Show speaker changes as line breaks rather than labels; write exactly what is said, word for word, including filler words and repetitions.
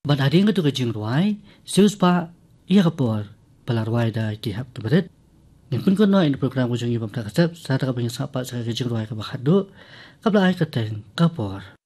Bad ading tu kajing ruai, sius pa iya kapor balar ruai da kihap tu berit. Yang pun kono in program ujung ibam tak kasep, sa ta kabang sapa sa kajing ruai ka bakhado, kabla ay kateng kapor.